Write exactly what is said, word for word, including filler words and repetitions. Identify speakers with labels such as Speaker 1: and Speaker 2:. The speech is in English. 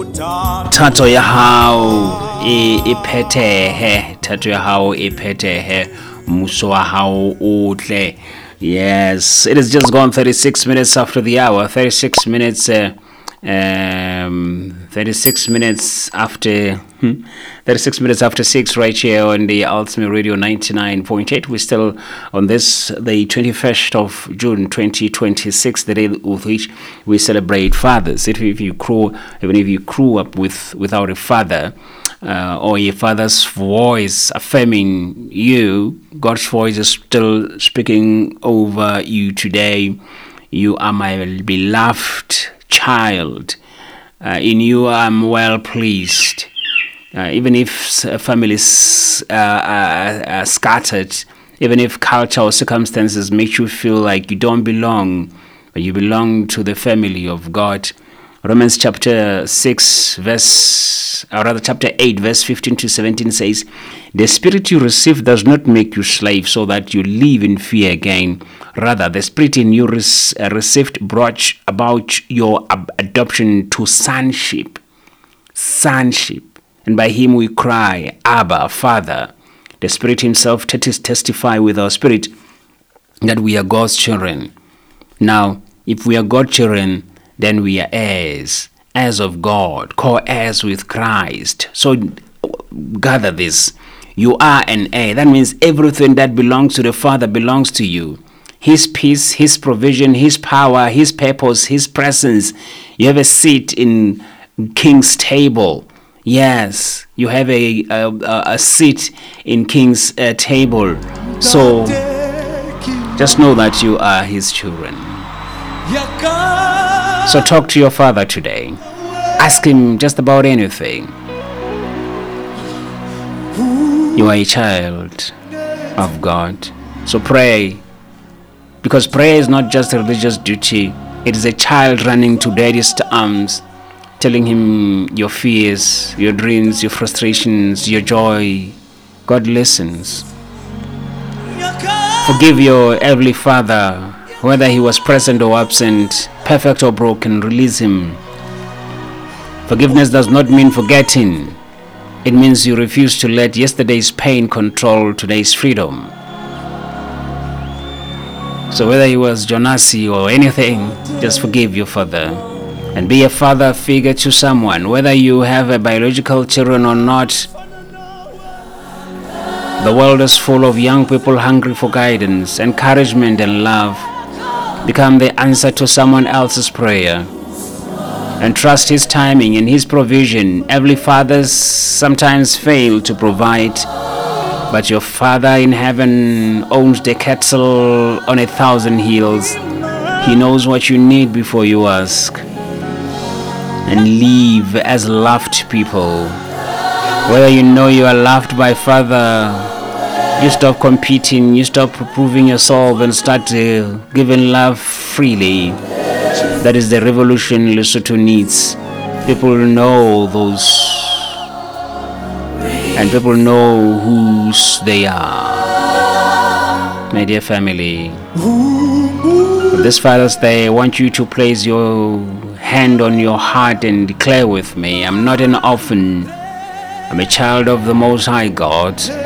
Speaker 1: Tato ya hao ipetehe, tato ya hao ipetehe, muso wa hao utle. Yes, it has just gone thirty-six minutes after the hour. thirty-six minutes, uh, um, thirty-six minutes after, hmm, thirty-six minutes after six, right here on the Ultimate Radio ninety-nine point eight. We're still on this, the twenty-first of June, twenty twenty-six, the day with which we celebrate fathers. If, if you grew, even if you grew up with without a father, Uh, or your father's voice affirming you, God's voice is still speaking over you today. You are my beloved child. Uh, in you I'm well pleased. Uh, even if families uh, are, are scattered, even if culture or circumstances make you feel like you don't belong, but you belong to the family of God. Romans chapter six, verse, or rather chapter eight, verse fifteen to seventeen says, the spirit you receive does not make you slave so that you live in fear again. Rather, the spirit in you res- received brought about your ab- adoption to sonship. Sonship. And by him we cry, Abba, Father. The Spirit himself tes- testify with our spirit that we are God's children. Now, if we are God's children, then we are heirs, heirs of God, co-heirs with Christ. So gather this. You are an heir. That means everything that belongs to the Father belongs to you. His peace, His provision, His power, His purpose, His presence. You have a seat in King's table. Yes, you have a a, a seat in King's uh, table. So just know that you are His children. So talk to your father today. Ask him just about anything. You are a child of God. So pray. Because prayer is not just a religious duty. It is a child running to daddy's arms, telling him your fears, your dreams, your frustrations, your joy. God listens. Forgive your earthly father, whether he was present or absent, perfect or broken, release him. Forgiveness does not mean forgetting. It means you refuse to let yesterday's pain control today's freedom. So whether he was Jonasi or anything, just forgive your father. And be a father figure to someone, whether you have a biological children or not. The world is full of young people hungry for guidance, encouragement, and love. Become the answer to someone else's prayer and trust His timing and His provision. Heavenly fathers sometimes fail to provide, but your Father in heaven owns the cattle on a thousand hills. He knows what you need before you ask. And live as loved people. Whether you know you are loved by Father, you stop competing, you stop proving yourself and start uh, giving love freely. That is the revolution Lesotho needs. People know those, and people know whose they are. My dear family, this Father's Day, I want you to place your hand on your heart and declare with me, I'm not an orphan. I'm a child of the Most High God.